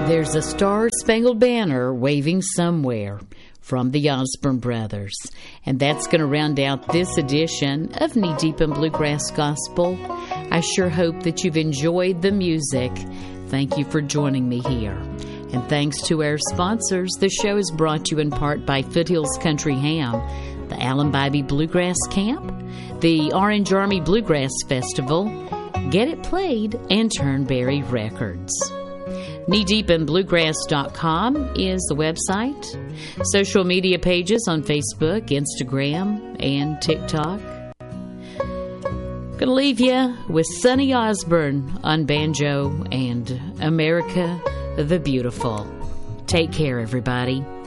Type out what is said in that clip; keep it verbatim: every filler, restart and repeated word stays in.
There's a star-spangled banner waving somewhere from the Osborne Brothers. And that's going to round out this edition of Knee Deep in Bluegrass Gospel. I sure hope that you've enjoyed the music. Thank you for joining me here. And thanks to our sponsors, the show is brought to you in part by Foothills Country Ham, the Allenbybee Bluegrass Camp, the Orange Army Bluegrass Festival, Get It Played, and Turnberry Records. knee deep in bluegrass dot com is the website. Social media pages on Facebook, Instagram, and TikTok. Gonna leave you with Sonny Osborne on banjo and America the Beautiful. Take care, everybody.